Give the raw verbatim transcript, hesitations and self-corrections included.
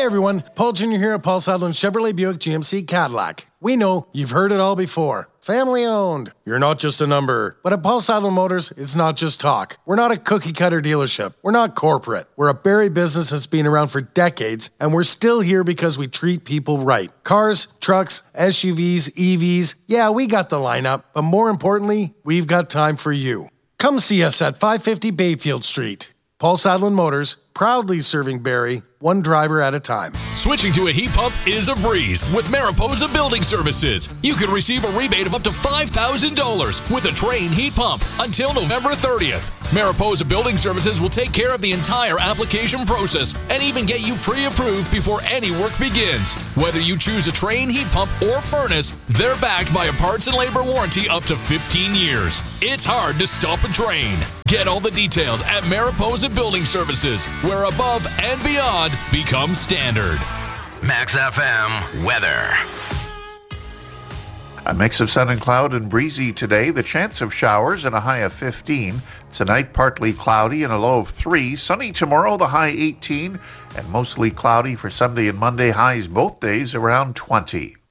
everyone, Paul Junior here at Paul Sadlin Chevrolet Buick G M C Cadillac. We know you've heard it all before. Family owned. You're not just a number. But at Paul Sadlin Motors, it's not just talk. We're not a cookie cutter dealership. We're not corporate. We're a Barrie business that's been around for decades, and we're still here because we treat people right. Cars, trucks, S U Vs, E Vs, yeah, we got the lineup, but more importantly, we've got time for you. Come see us at five fifty Bayfield Street. Paul Sadlin Motors, proudly serving Barrie, one driver at a time. Switching to a heat pump is a breeze with Mariposa Building Services. You can receive a rebate of up to five thousand dollars with a Trane heat pump until November thirtieth. Mariposa Building Services will take care of the entire application process and even get you pre-approved before any work begins. Whether you choose a Trane heat pump or furnace, they're backed by a parts and labor warranty up to fifteen years. It's hard to stop a Trane. Get all the details at Mariposa Building Services, where above and beyond becomes standard. Max F M weather. A mix of sun and cloud and breezy today. The chance of showers and a high of fifteen. Tonight, partly cloudy and a low of three. Sunny tomorrow, the high eighteen. And mostly cloudy for Sunday and Monday. Highs both days around twenty.